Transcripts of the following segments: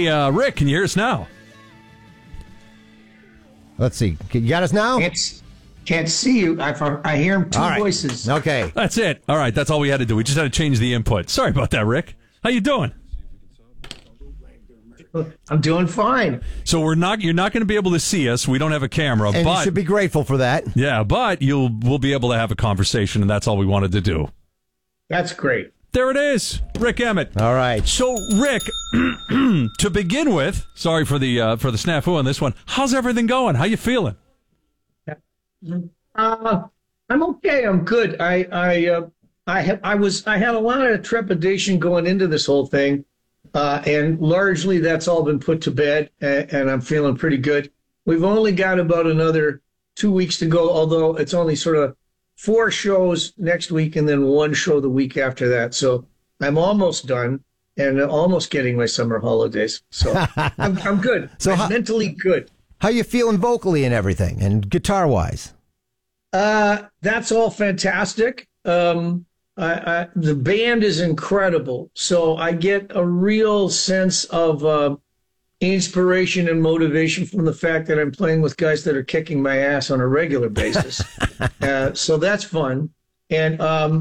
Hey, Rick, can you hear us now? Let's see. You got us now? Can't see you. I hear two voices. Okay. That's it. All right, that's all we had to do. We just had to change the input. Sorry about that, Rick. How you doing? I'm doing fine. So you're not going to be able to see us. We don't have a camera, And but you should be grateful for that. yeah, but we'll be able to have a conversation, and that's all we wanted to do. That's great. There it is, Rick Emmett. All right. So, Rick, to begin with, sorry for the snafu on this one. How's everything going? How you feeling? I'm okay. I'm good. I had a lot of trepidation going into this whole thing, and largely that's all been put to bed, and I'm feeling pretty good. We've only got about another 2 weeks to go, although it's only sort of 4 shows next week and then 1 show the week after that. So I'm almost done and almost getting my summer holidays. So I'm good. So I'm mentally good. How you feeling vocally and everything, and guitar-wise? That's all fantastic. The band is incredible. So I get a real sense of inspiration and motivation from the fact that I'm playing with guys that are kicking my ass on a regular basis. So that's fun. And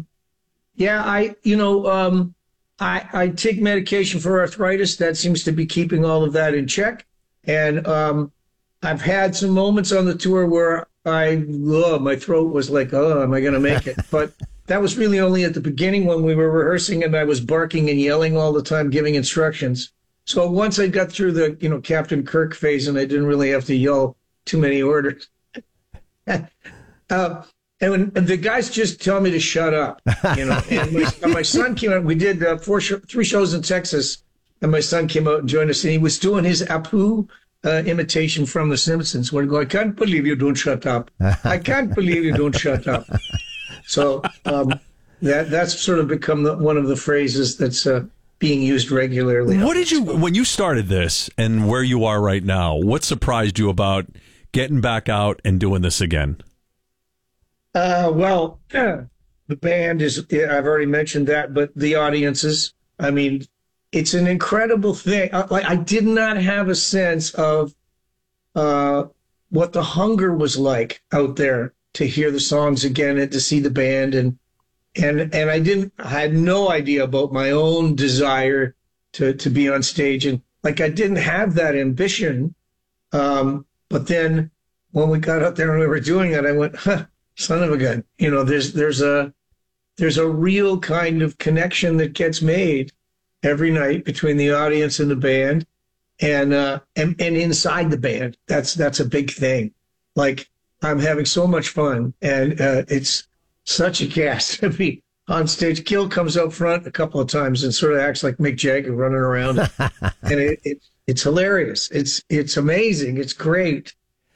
I take medication for arthritis. That seems to be keeping all of that in check. And I've had some moments on the tour where my throat was like, am I going to make it? But that was really only at the beginning when we were rehearsing and I was barking and yelling all the time, giving instructions. So once I got through the, Captain Kirk phase and I didn't really have to yell too many orders. And when the guys just tell me to shut up, and my son came out, we did 3 shows in Texas, and my son came out and joined us, and he was doing his Apu imitation from The Simpsons, where he go, I can't believe you don't shut up. I can't believe you don't shut up. So that's sort of become one of the phrases that's being used regularly. When you started this and where you are right now, what surprised you about getting back out and doing this again? The band is, I've already mentioned that, but the audiences, I mean, it's an incredible thing. I did not have a sense of what the hunger was like out there to hear the songs again and to see the band. And I had no idea about my own desire to be on stage. And I didn't have that ambition. But then when we got out there and we were doing it, I went, son of a gun. There's a real kind of connection that gets made every night between the audience and the band, and inside the band. That's a big thing. I'm having so much fun, and it's such a gas to be on stage. Gil comes up front a couple of times and sort of acts like Mick Jagger running around, and it's hilarious. It's amazing. It's great.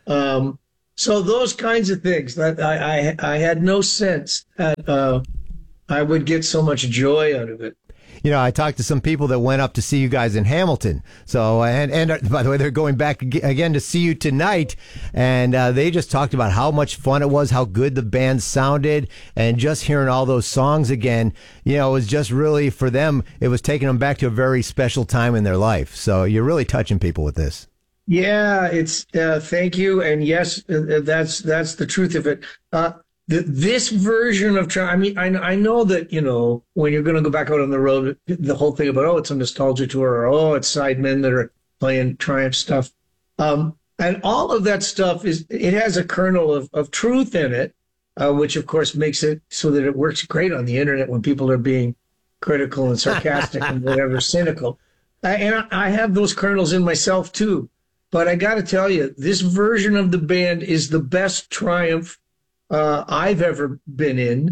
So those kinds of things that I had no sense that I would get so much joy out of it. I talked to some people that went up to see you guys in Hamilton. So, and by the way, they're going back again to see you tonight. And they just talked about how much fun it was, how good the band sounded, and just hearing all those songs again, it was just really, for them, it was taking them back to a very special time in their life. So you're really touching people with this. Yeah, it's thank you. And yes, that's the truth of it. This version of Triumph, I know that, when you're going to go back out on the road, the whole thing about, it's a nostalgia tour, or, it's sidemen that are playing Triumph stuff. And all of that stuff it has a kernel of truth in it, which of course makes it so that it works great on the internet when people are being critical and sarcastic and whatever, cynical. And I have those kernels in myself too. But I got to tell you, this version of the band is the best Triumph I've ever been in.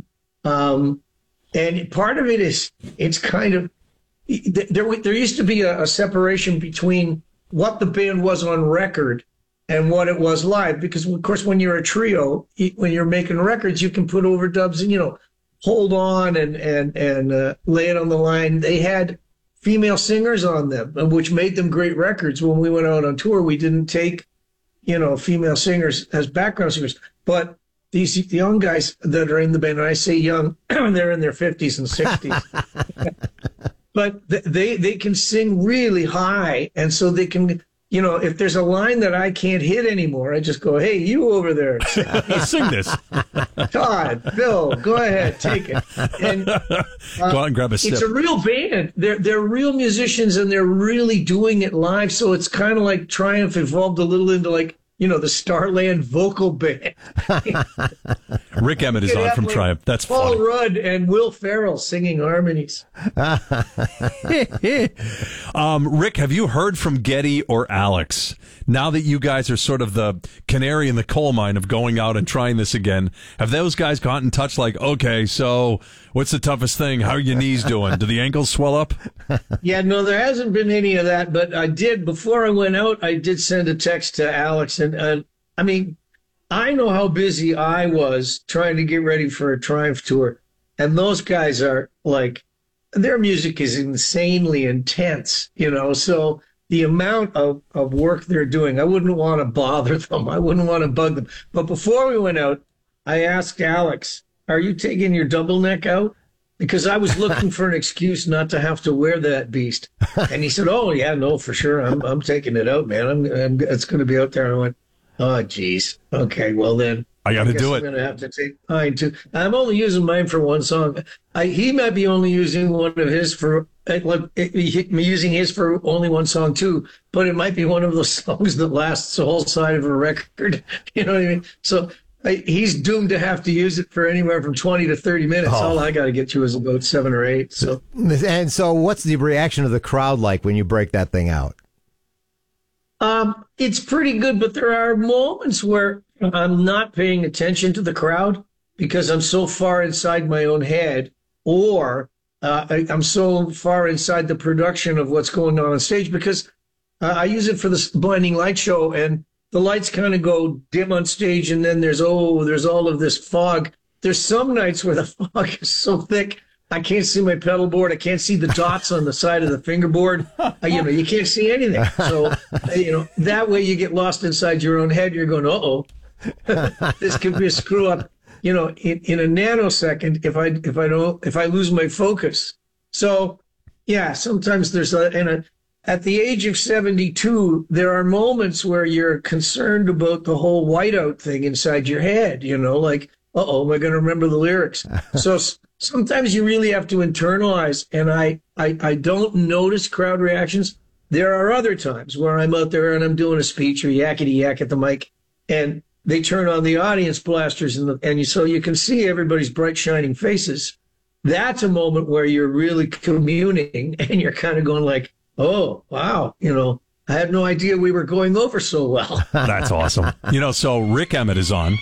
And part of it is, it's kind of, there used to be a separation between what the band was on record and what it was live. Because, of course, when you're a trio, when you're making records, you can put overdubs and, hold on and lay it on the line. They had female singers on them, which made them great records. When we went out on tour, we didn't take, female singers as background singers. But these young guys that are in the band, and I say young, they're in their 50s and 60s. but they can sing really high, and so they can, you know, if there's a line that I can't hit anymore, I just go, hey, you over there, Sing this. Todd, Bill, go ahead, take it. And Go out and grab a sip. it's a real band. They're real musicians, and they're really doing it live. So it's kind of like Triumph evolved a little into like, you know, the Starland vocal band. Rick Emmett is on from Triumph. That's Paul funny. Rudd and Will Ferrell singing harmonies. Rick, have you heard from Geddy or Alex? Now that you guys are sort of the canary in the coal mine of going out and trying this again, have those guys gotten in touch like, okay, so what's the toughest thing? How are your knees doing? Do the ankles swell up? Yeah, no, there hasn't been any of that, but I did, before I went out, I did send a text to Alex, and I mean, I know how busy I was trying to get ready for a Triumph tour, and those guys are like, their music is insanely intense, you know, so the amount of work they're doing, I wouldn't want to bother them. I wouldn't want to bug them. But before we went out, I asked Alex, are you taking your double neck out? Because I was looking for an excuse not to have to wear that beast. And he said, oh, yeah, no, for sure. I'm taking it out, man. It's going to be out there. I went, oh, geez. Okay, well then. I got to do I'm it. going to have to take mine too. I'm only using mine for one song. He might be only using one of his for, using his for only one song too, but it might be one of those songs that lasts the whole side of a record. You know what I mean? So he's doomed to have to use it for anywhere from 20 to 30 minutes. Oh. All I got to get to is about 7 or 8. So, And so what's the reaction of the crowd like when you break that thing out? it's pretty good, but there are moments where I'm not paying attention to the crowd because I'm so far inside my own head, or I'm so far inside the production of what's going on stage, because I use it for the blinding light show, and the lights kind of go dim on stage, and then there's all of this fog. There's some nights where the fog is so thick I can't see my pedal board. I can't see the dots on the side of the fingerboard. You can't see anything. So, that way you get lost inside your own head. You're going, uh-oh, this could be a screw up. In a nanosecond if I lose my focus. So, yeah, sometimes there's at the age of 72, there are moments where you're concerned about the whole whiteout thing inside your head. Like, uh-oh, am I going to remember the lyrics? So sometimes you really have to internalize, and I don't notice crowd reactions. There are other times where I'm out there and I'm doing a speech or yakety yak at the mic, and they turn on the audience blasters, so you can see everybody's bright, shining faces. That's a moment where you're really communing, and you're kind of going like, oh, wow, I had no idea we were going over so well. That's awesome. So Rick Emmett is on.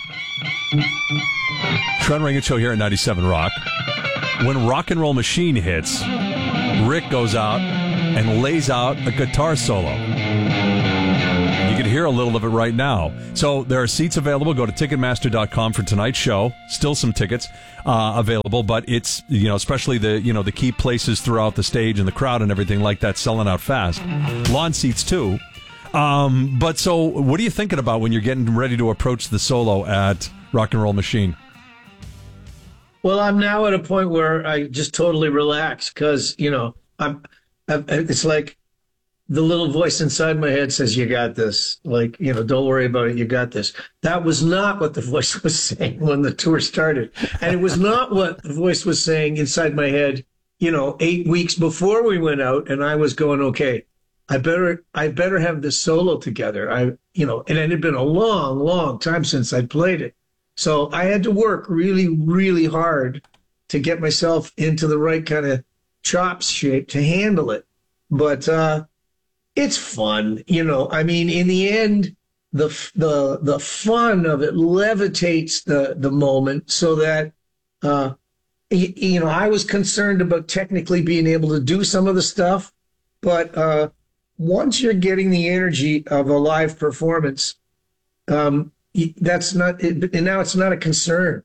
Trent Reagan Show here at 97 Rock. When Rock and Roll Machine hits, Rick goes out and lays out a guitar solo. You can hear a little of it right now. So there are seats available. Go to Ticketmaster.com for tonight's show. Still some tickets available, but it's, especially the key places throughout the stage and the crowd and everything like that, selling out fast. Lawn seats too. But so what are you thinking about when you're getting ready to approach the solo at Rock and Roll Machine? Well, I'm now at a point where I just totally relax because, it's like the little voice inside my head says, you got this. Like, don't worry about it. You got this. That was not what the voice was saying when the tour started. And it was not what the voice was saying inside my head, 8 weeks before we went out. And I was going, okay, I better have this solo together. And it had been a long, long time since I played it. So I had to work really, really hard to get myself into the right kind of chops shape to handle it. But it's fun, in the end, the fun of it levitates the moment so that, I was concerned about technically being able to do some of the stuff. But once you're getting the energy of a live performance, that's not it, and now it's not a concern,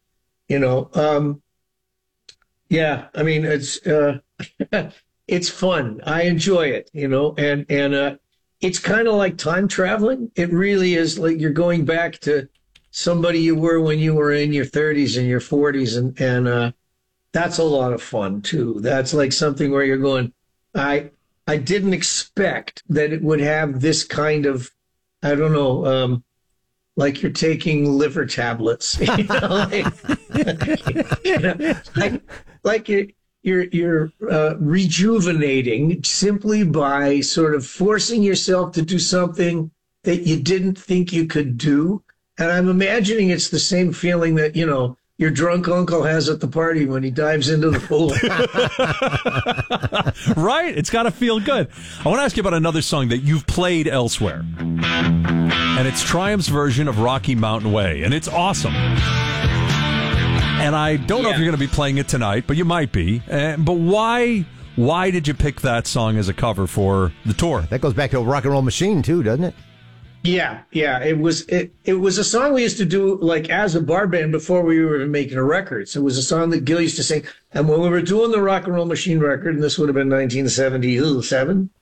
it's fun. I enjoy it, and it's kind of like time traveling. It really is like you're going back to somebody you were when you were in your 30s and your 40s, and that's a lot of fun too. That's like something where you're going, I didn't expect that it would have this kind of, I don't know, like you're taking liver tablets, you're rejuvenating simply by sort of forcing yourself to do something that you didn't think you could do. And I'm imagining it's the same feeling that, your drunk uncle has at the party when he dives into the pool. Right? It's got to feel good. I want to ask you about another song that you've played elsewhere. And it's Triumph's version of Rocky Mountain Way. And it's awesome. And I don't know if you're going to be playing it tonight, but you might be. But why did you pick that song as a cover for the tour? That goes back to Rock and Roll Machine, too, doesn't it? Yeah. It was a song we used to do like as a bar band before we were making a record. So it was a song that Gil used to sing. And when we were doing the Rock and Roll Machine record, and this would have been 1977,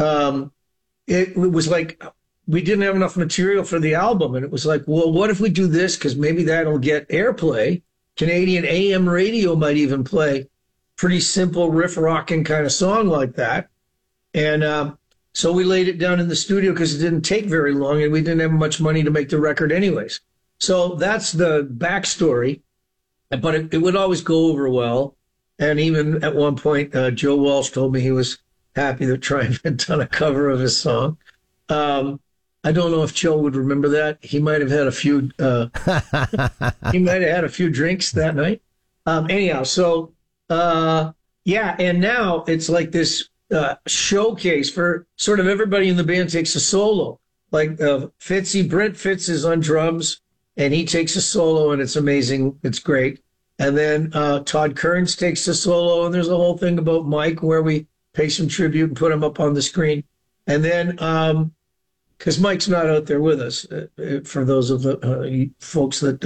it was like we didn't have enough material for the album. And it was like, well, what if we do this? Because maybe that'll get airplay. Canadian AM radio might even play pretty simple riff rocking kind of song like that. And so we laid it down in the studio because it didn't take very long and we didn't have much money to make the record anyways. So that's the backstory. But it would always go over well. And even at one point, Joe Walsh told me he was happy that Triumph had done a cover of his song. I don't know if Joe would remember that. He might have had a few. He might have had a few drinks that night. Anyhow, so and now it's like this showcase for sort of everybody in the band takes a solo. Like Brent Fitz is on drums, and he takes a solo, and it's amazing. It's great. And then Todd Kearns takes a solo, and there's a whole thing about Mike where we pay some tribute and put him up on the screen. And then because Mike's not out there with us, for those of the folks that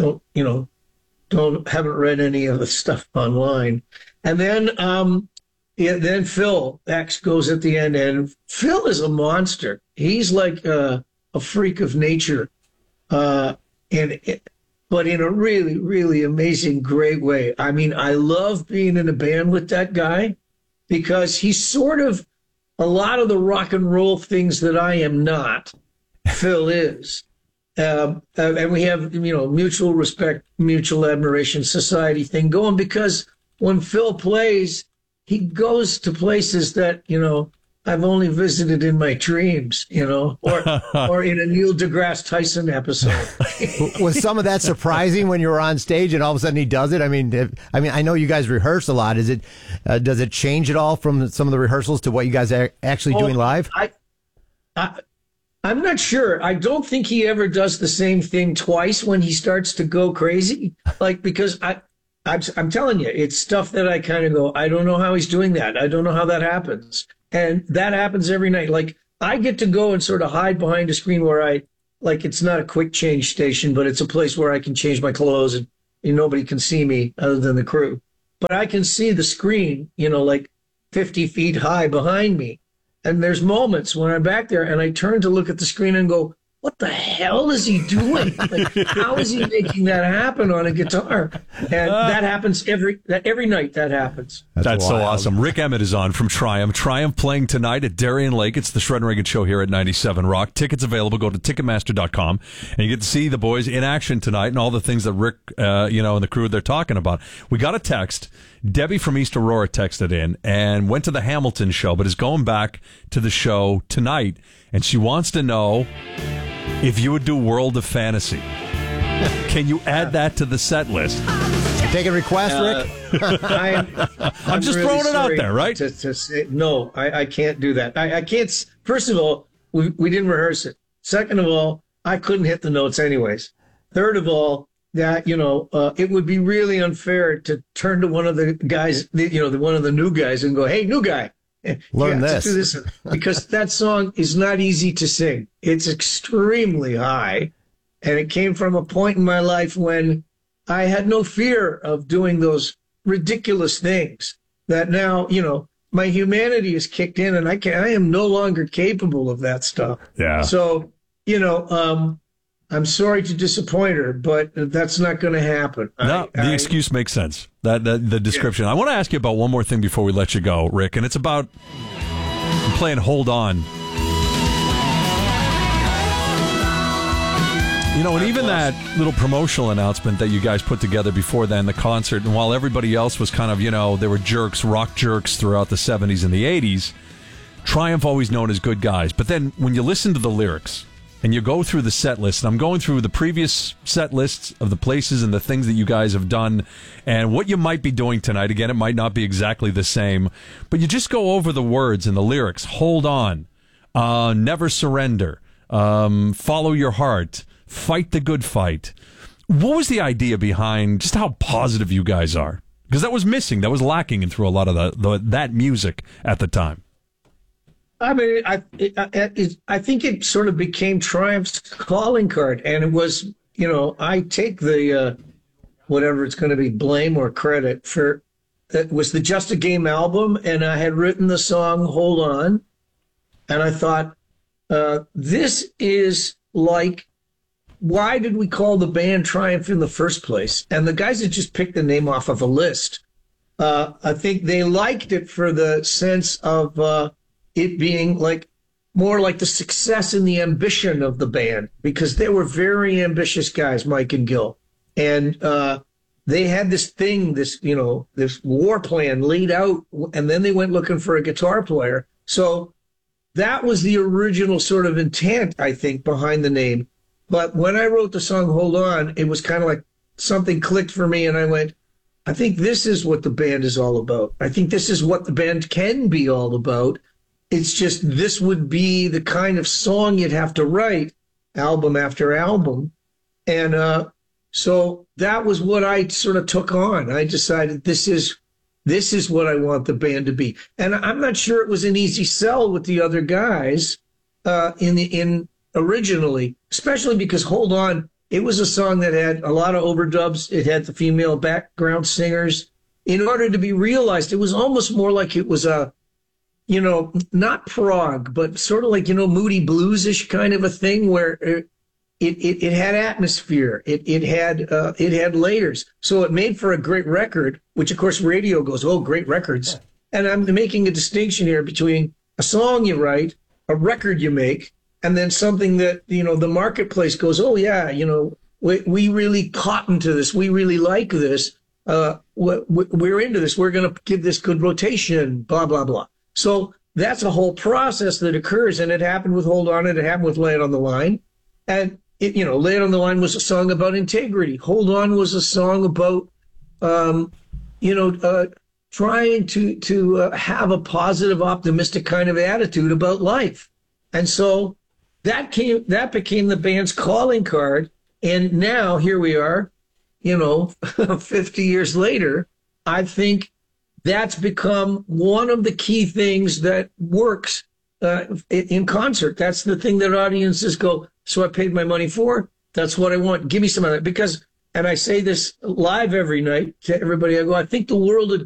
haven't read any of the stuff online. And then then Phil X goes at the end, and Phil is a monster. He's like a freak of nature, but in a really, really amazing, great way. I mean, I love being in a band with that guy because he's sort of a lot of the rock and roll things that I am not. Phil is. And we have, mutual respect, mutual admiration society thing going because when Phil plays, he goes to places that, I've only visited in my dreams, or in a Neil deGrasse Tyson episode. Was some of that surprising when you were on stage and all of a sudden he does it? I mean, I know you guys rehearse a lot. Does it change at all from some of the rehearsals to what you guys are actually doing live? I'm not sure. I don't think he ever does the same thing twice when he starts to go crazy. Because I'm telling you, it's stuff that I kind of go, I don't know how he's doing that. I don't know how that happens. And that happens every night. Like I get to go and sort of hide behind a screen where it's not a quick change station, but it's a place where I can change my clothes and nobody can see me other than the crew. But I can see the screen, 50 feet high behind me. And there's moments when I'm back there and I turn to look at the screen and go, what the hell is he doing? How is he making that happen on a guitar? And that happens every night. That happens. That's so awesome. Rick Emmett is on from Triumph. Triumph playing tonight at Darien Lake. It's the Shred and Reagan show here at 97 Rock. Tickets available. Go to Ticketmaster.com and you get to see the boys in action tonight and all the things that Rick, and the crew they're talking about. We got a text. Debbie from East Aurora texted in and went to the Hamilton show, but is going back to the show tonight. And she wants to know if you would do World of Fantasy. Can you add that to the set list? Taking request, Rick? I'm just really throwing it out there, right? To say, no, I can't do that. I can't. First of all, we didn't rehearse it. Second of all, I couldn't hit the notes anyways. Third of all, that it would be really unfair to turn to one of the guys, one of the new guys, and go, "Hey, new guy, learn this." Do this," because that song is not easy to sing. It's extremely high, and it came from a point in my life when I had no fear of doing those ridiculous things. That now, my humanity is kicked in, and I am no longer capable of that stuff. Yeah. So, I'm sorry to disappoint her, but that's not going to happen. No, the excuse makes sense. The description. Yeah. I want to ask you about one more thing before we let you go, Rick, and it's about I'm playing Hold On. You know, and even that little promotional announcement that you guys put together before then, the concert, and while everybody else was kind of, you know, they were jerks, rock jerks throughout the 70s and the 80s, Triumph always known as good guys. But then when you listen to the lyrics and you go through the set list, and I'm going through the previous set lists of the places and the things that you guys have done and what you might be doing tonight. Again, it might not be exactly the same, but you just go over the words and the lyrics. Hold on. Never surrender. Follow your heart. Fight the good fight. What was the idea behind just how positive you guys are? Because that was missing. That was lacking through a lot of that music at the time. I mean, I think it sort of became Triumph's calling card, and it was, you know, I take the whatever it's going to be, blame or credit for it was the Just a Game album, and I had written the song "Hold On," and I thought this is like, why did we call the band Triumph in the first place? And the guys had just picked the name off of a list. I think they liked it for the sense of it being like more like the success and the ambition of the band, because they were very ambitious guys, Mike and Gil. And they had this thing, this war plan laid out, and then they went looking for a guitar player. So that was the original sort of intent, I think, behind the name. But when I wrote the song Hold On, it was kind of like something clicked for me, and I went, I think this is what the band is all about. I think this is what the band can be all about. It's just this would be the kind of song you'd have to write album after album. And so that was what I sort of took on. I decided this is what I want the band to be. And I'm not sure it was an easy sell with the other guys in originally, especially because Hold On, it was a song that had a lot of overdubs. It had the female background singers. In order to be realized, it was almost more like it was a, you know, not prog, but sort of like, you know, moody bluesish kind of a thing where it had atmosphere. It had layers. So it made for a great record, which of course radio goes, oh, great records. And I'm making a distinction here between a song you write, a record you make, and then something that, you know, the marketplace goes, oh yeah, you know, we really cotton to this. We really like this. We're into this. We're going to give this good rotation, blah, blah, blah. So that's a whole process that occurs, and it happened with Hold On, and it happened with Lay It on the Line. And, Lay It on the Line was a song about integrity. Hold On was a song about, trying to have a positive, optimistic kind of attitude about life. And so that became the band's calling card. And now here we are, 50 years later. I think that's become one of the key things that works in concert. That's the thing that audiences go, so I paid my money for. That's what I want. Give me some of that. Because, and I say this live every night to everybody, I go, I think the world would